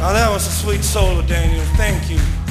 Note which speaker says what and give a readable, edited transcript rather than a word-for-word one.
Speaker 1: Oh, that was a sweet solo, Daniel. Thank you.